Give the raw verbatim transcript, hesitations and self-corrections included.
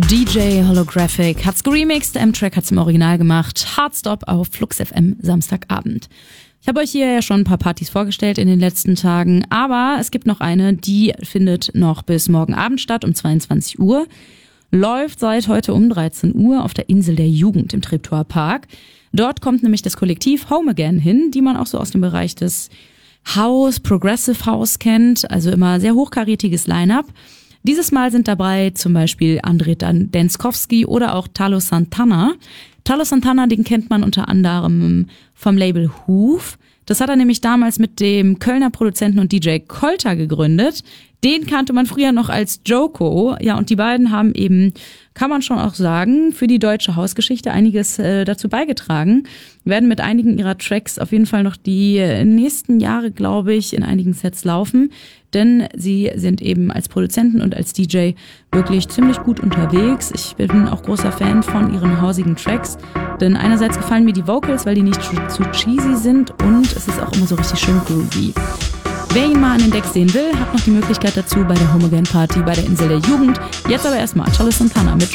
D J Holographic hat's geremixed, M-Track hat's im Original gemacht. Hardstop auf Flux F M Samstagabend. Ich habe euch hier ja schon ein paar Partys vorgestellt in den letzten Tagen, aber es gibt noch eine, die findet noch bis morgen Abend statt um zweiundzwanzig Uhr. Läuft seit heute um dreizehn Uhr auf der Insel der Jugend im Treptower Park. Dort kommt nämlich das Kollektiv Home Again hin, die man auch so aus dem Bereich des House, Progressive House kennt, also immer sehr hochkarätiges Line-Up. Dieses Mal sind dabei zum Beispiel André Denskowski oder auch Talo Santana. Talo Santana, den kennt man unter anderem vom Label Hoof. Das hat er nämlich damals mit dem Kölner Produzenten und D J Kolter gegründet. Den kannte man früher noch als Joko. Ja, und die beiden haben eben, kann man schon auch sagen, für die deutsche Hausgeschichte einiges äh, dazu beigetragen. Werden mit einigen ihrer Tracks auf jeden Fall noch die nächsten Jahre, glaube ich, in einigen Sets laufen. Denn sie sind eben als Produzenten und als D J wirklich ziemlich gut unterwegs. Ich bin auch großer Fan von ihren hausigen Tracks. Denn einerseits gefallen mir die Vocals, weil die nicht zu cheesy sind und es ist auch immer so richtig schön groovy. Wer ihn mal an den Decks sehen will, hat noch die Möglichkeit dazu bei der Home Again Party bei der Insel der Jugend. Jetzt aber erstmal Talo Santana mit